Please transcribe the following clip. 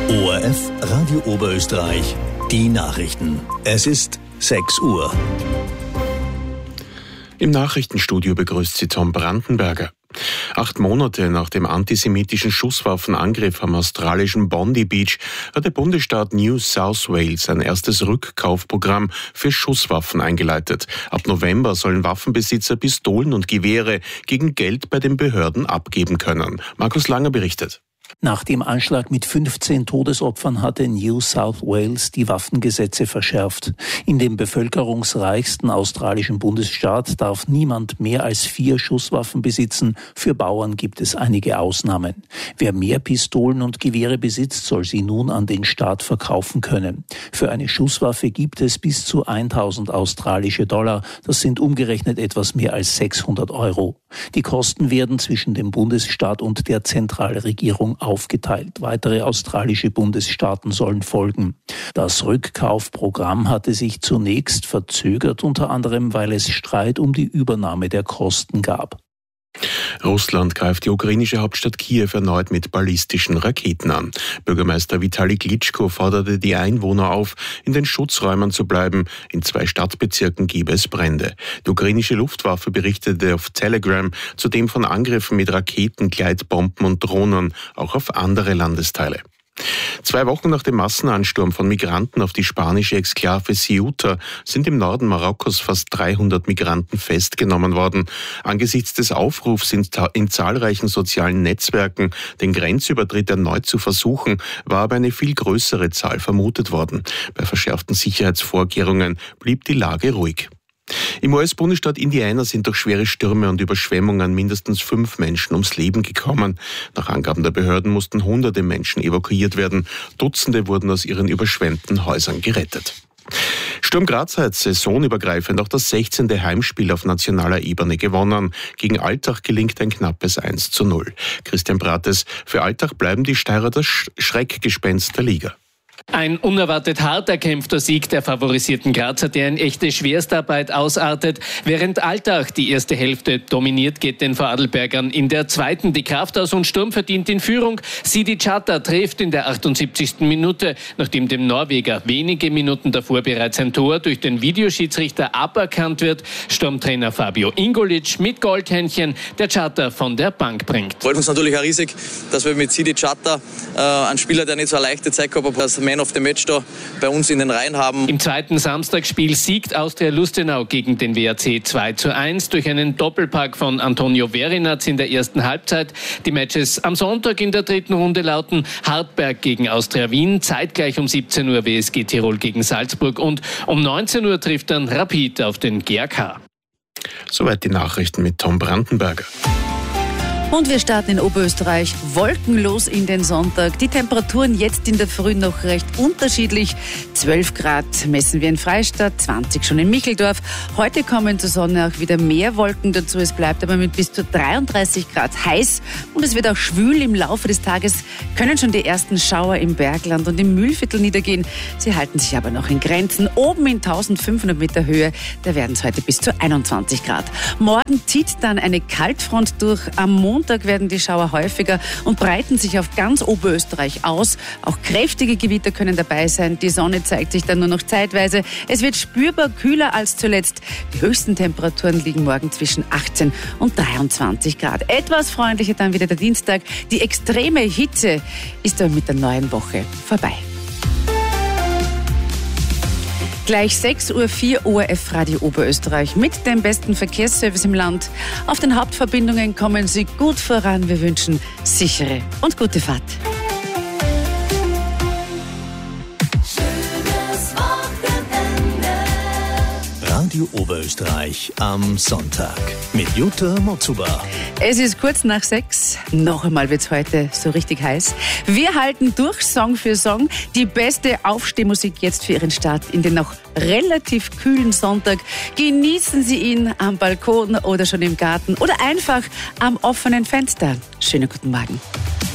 ORF Radio Oberösterreich, die Nachrichten. Es ist 6 Uhr. Im Nachrichtenstudio begrüßt Sie Tom Brandenberger. 8 Monate nach dem antisemitischen Schusswaffenangriff am australischen Bondi Beach hat der Bundesstaat New South Wales ein erstes Rückkaufprogramm für Schusswaffen eingeleitet. Ab November sollen Waffenbesitzer Pistolen und Gewehre gegen Geld bei den Behörden abgeben können. Markus Langer berichtet. Nach dem Anschlag mit 15 Todesopfern hatte New South Wales die Waffengesetze verschärft. In dem bevölkerungsreichsten australischen Bundesstaat darf niemand mehr als 4 Schusswaffen besitzen. Für Bauern gibt es einige Ausnahmen. Wer mehr Pistolen und Gewehre besitzt, soll sie nun an den Staat verkaufen können. Für eine Schusswaffe gibt es bis zu 1.000 australische Dollar. Das sind umgerechnet etwas mehr als 600 Euro. Die Kosten werden zwischen dem Bundesstaat und der Zentralregierung aufgeteilt. Weitere australische Bundesstaaten sollen folgen. Das Rückkaufprogramm hatte sich zunächst verzögert, unter anderem, weil es Streit um die Übernahme der Kosten gab. Russland greift die ukrainische Hauptstadt Kiew erneut mit ballistischen Raketen an. Bürgermeister Vitali Klitschko forderte die Einwohner auf, in den Schutzräumen zu bleiben. In 2 Stadtbezirken gebe es Brände. Die ukrainische Luftwaffe berichtete auf Telegram zudem von Angriffen mit Raketen, Gleitbomben und Drohnen, auch auf andere Landesteile. 2 Wochen nach dem Massenansturm von Migranten auf die spanische Exklave Ceuta sind im Norden Marokkos fast 300 Migranten festgenommen worden. Angesichts des Aufrufs in zahlreichen sozialen Netzwerken, den Grenzübertritt erneut zu versuchen, war aber eine viel größere Zahl vermutet worden. Bei verschärften Sicherheitsvorkehrungen blieb die Lage ruhig. Im US-Bundesstaat Indiana sind durch schwere Stürme und Überschwemmungen mindestens 5 Menschen ums Leben gekommen. Nach Angaben der Behörden mussten Hunderte Menschen evakuiert werden. Dutzende wurden aus ihren überschwemmten Häusern gerettet. Sturm Graz hat saisonübergreifend auch das 16. Heimspiel auf nationaler Ebene gewonnen. Gegen Altach gelingt ein knappes 1:0. Christian Brates: Für Altach bleiben die Steirer das Schreckgespenst der Liga. Ein unerwartet hart erkämpfter Sieg der favorisierten Grazer, der in echte Schwerstarbeit ausartet. Während Altach die erste Hälfte dominiert, geht den Vorarlbergern in der zweiten die Kraft aus und Sturm verdient in Führung. Sidi Chata trifft in der 78. Minute, nachdem dem Norweger wenige Minuten davor bereits ein Tor durch den Videoschiedsrichter aberkannt wird. Sturmtrainer Fabio Ingolic mit Goldhändchen, der Chata von der Bank bringt. Freut uns natürlich auch riesig, dass wir mit Sidi Chata einen Spieler, der nicht so eine leichte Zeit gehabt hat, als Man of the Match da bei uns in den Reihen haben. Im zweiten Samstagsspiel siegt Austria Lustenau gegen den WAC 2:1 durch einen Doppelpack von Antonio Verinaz in der ersten Halbzeit. Die Matches am Sonntag in der 3. Runde lauten Hartberg gegen Austria Wien, zeitgleich um 17 Uhr WSG Tirol gegen Salzburg und um 19 Uhr trifft dann Rapid auf den GAK. Soweit die Nachrichten mit Tom Brandenberger. Und wir starten in Oberösterreich wolkenlos in den Sonntag. Die Temperaturen jetzt in der Früh noch recht unterschiedlich. 12 Grad messen wir in Freistadt, 20 schon in Micheldorf. Heute kommen zur Sonne auch wieder mehr Wolken dazu. Es bleibt aber mit bis zu 33 Grad heiß und es wird auch schwül. Im Laufe des Tages können schon die ersten Schauer im Bergland und im Mühlviertel niedergehen. Sie halten sich aber noch in Grenzen. Oben in 1500 Meter Höhe, da werden es heute bis zu 21 Grad. Morgen zieht dann eine Kaltfront durch. Am Montag werden die Schauer häufiger und breiten sich auf ganz Oberösterreich aus. Auch kräftige Gewitter können dabei sein. Die Sonne zeigt sich dann nur noch zeitweise. Es wird spürbar kühler als zuletzt. Die höchsten Temperaturen liegen morgen zwischen 18 und 23 Grad. Etwas freundlicher dann wieder der Dienstag. Die extreme Hitze ist aber mit der neuen Woche vorbei. Gleich 6:04 Uhr ORF Radio Oberösterreich mit dem besten Verkehrsservice im Land. Auf den Hauptverbindungen kommen Sie gut voran. Wir wünschen sichere und gute Fahrt. Radio Oberösterreich am Sonntag mit Jutta Motzuber. Es ist kurz nach 6. Noch einmal wird es heute so richtig heiß. Wir halten durch, Song für Song. Die beste Aufstehmusik jetzt für Ihren Start in den noch relativ kühlen Sonntag. Genießen Sie ihn am Balkon oder schon im Garten oder einfach am offenen Fenster. Schönen guten Morgen.